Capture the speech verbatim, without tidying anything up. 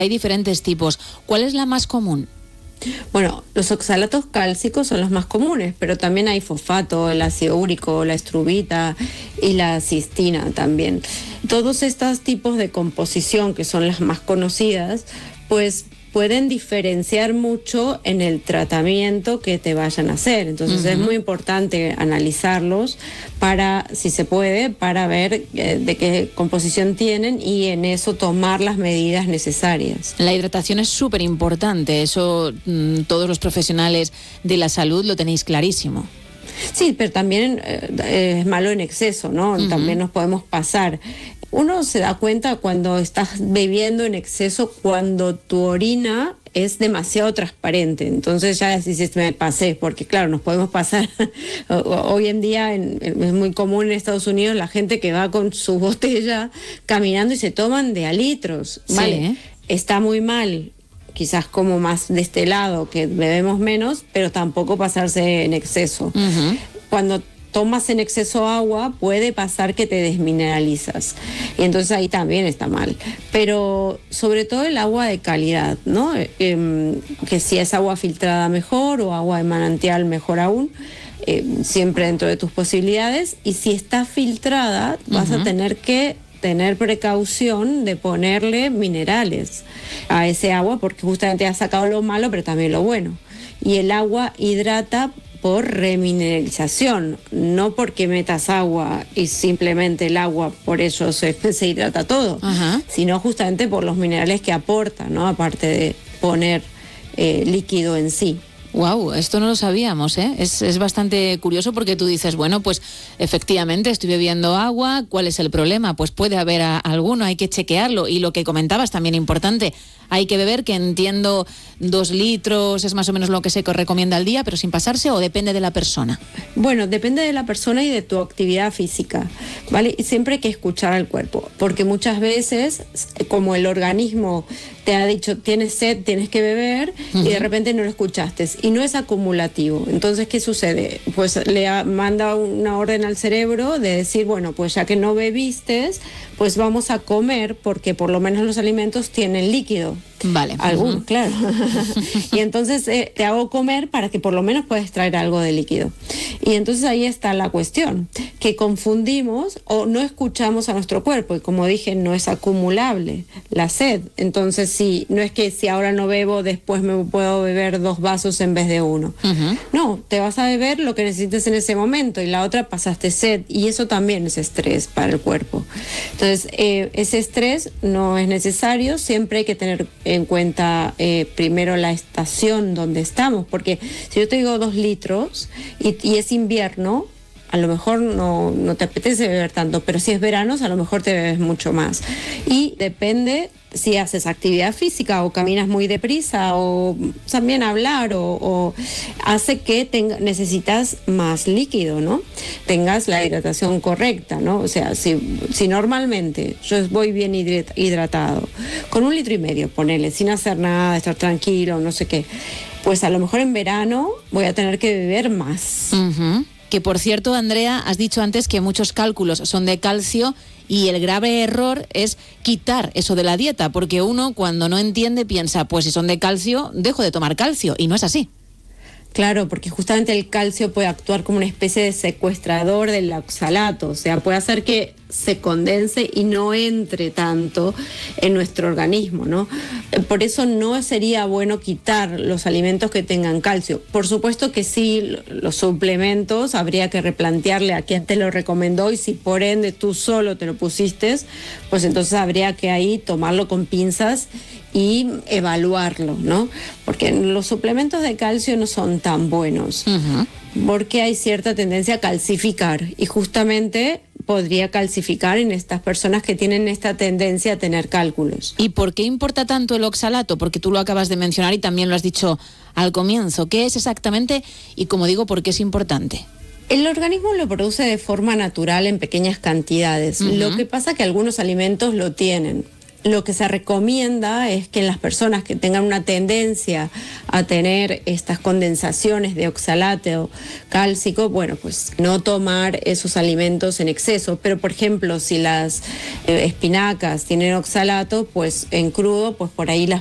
Hay diferentes tipos. ¿Cuál es la más común? Bueno, los oxalatos cálcicos son los más comunes, pero también hay fosfato, el ácido úrico, la estrubita y la cistina también. Todos estos tipos de composición, que son las más conocidas, pues pueden diferenciar mucho en el tratamiento que te vayan a hacer. Entonces uh-huh. es muy importante analizarlos para, si se puede, para ver eh, de qué composición tienen y en eso tomar las medidas necesarias. La hidratación es súper importante, eso mmm, todos los profesionales de la salud lo tenéis clarísimo. Sí, pero también eh, es malo en exceso, ¿no? Uh-huh. También nos podemos pasar. Uno se da cuenta cuando estás bebiendo en exceso, cuando tu orina es demasiado transparente. Entonces ya dices, me pasé, porque claro, nos podemos pasar. Hoy en día en, es muy común en Estados Unidos la gente que va con su botella caminando y se toman de a litros. ¿Vale? Sí. Está muy mal. Quizás como más de este lado, que bebemos menos, pero tampoco pasarse en exceso. Uh-huh. Cuando tomas en exceso agua, puede pasar que te desmineralizas. Y entonces ahí también está mal. Pero sobre todo el agua de calidad, ¿no? Eh, que si es agua filtrada mejor o agua de manantial mejor aún. Eh, siempre dentro de tus posibilidades. Y si está filtrada, vas uh-huh. a tener que tener precaución de ponerle minerales a ese agua, porque justamente has sacado lo malo, pero también lo bueno. Y el agua hidrata por remineralización, no porque metas agua y simplemente el agua por eso se, se hidrata todo, uh-huh. sino justamente por los minerales que aporta, ¿no? Aparte de poner eh, líquido en sí. Wow, esto no lo sabíamos, ¿eh? Es, es bastante curioso porque tú dices, bueno, pues efectivamente estoy bebiendo agua, ¿cuál es el problema? Pues puede haber a, alguno, hay que chequearlo. Y lo que comentabas también importante, hay que beber, que entiendo, dos litros es más o menos lo que se recomienda al día, pero sin pasarse, ¿o depende de la persona? Bueno, depende de la persona y de tu actividad física, ¿vale? Y siempre hay que escuchar al cuerpo, porque muchas veces, como el organismo te ha dicho, tienes sed, tienes que beber, uh-huh. y de repente no lo escuchaste. Y no es acumulativo. Entonces, ¿qué sucede? Pues le manda una orden al cerebro de decir, bueno, pues ya que no bebiste, pues vamos a comer, porque por lo menos los alimentos tienen líquido. Vale. Algún, uh-huh. claro. Y entonces eh, te hago comer para que por lo menos puedas traer algo de líquido. Y entonces ahí está la cuestión, que confundimos o no escuchamos a nuestro cuerpo. Y como dije, no es acumulable la sed. Entonces, sí, no es que si ahora no bebo, después me puedo beber dos vasos en vez de uno. Uh-huh. No, te vas a beber lo que necesites en ese momento y la otra pasaste sed. Y eso también es estrés para el cuerpo. Entonces, eh, ese estrés no es necesario. Siempre hay que tener en cuenta eh, primero la estación donde estamos, porque si yo te digo dos litros y, y es invierno, a lo mejor no, no te apetece beber tanto, pero si es verano, a lo mejor te bebes mucho más. Y depende si haces actividad física o caminas muy deprisa o también hablar o, o hace que tenga, necesitas más líquido, ¿no? Tengas la hidratación correcta, ¿no? O sea, si, si normalmente yo voy bien hidratado, con un litro y medio, ponele, sin hacer nada, estar tranquilo, no sé qué, pues a lo mejor en verano voy a tener que beber más. Uh-huh. Que por cierto, Andrea, has dicho antes que muchos cálculos son de calcio y el grave error es quitar eso de la dieta, porque uno cuando no entiende piensa, pues si son de calcio, dejo de tomar calcio, y no es así. Claro, porque justamente el calcio puede actuar como una especie de secuestrador del oxalato, o sea, puede hacer que se condense y no entre tanto en nuestro organismo, ¿no? Por eso no sería bueno quitar los alimentos que tengan calcio. Por supuesto que sí, los suplementos habría que replantearle a quién te lo recomendó y si por ende tú solo te lo pusiste, pues entonces habría que ahí tomarlo con pinzas y evaluarlo, ¿no? Porque los suplementos de calcio no son tan buenos, uh-huh. porque hay cierta tendencia a calcificar y justamente podría calcificar en estas personas que tienen esta tendencia a tener cálculos. ¿Y por qué importa tanto el oxalato? Porque tú lo acabas de mencionar y también lo has dicho al comienzo. ¿Qué es exactamente? Y como digo, ¿por qué es importante? El organismo lo produce de forma natural en pequeñas cantidades. Uh-huh. Lo que pasa es que algunos alimentos lo tienen. lo que se recomienda es que en las personas que tengan una tendencia a tener estas condensaciones de oxalato cálcico, bueno, pues no tomar esos alimentos en exceso. Pero, por ejemplo, si las eh, espinacas tienen oxalato, pues en crudo, pues por ahí las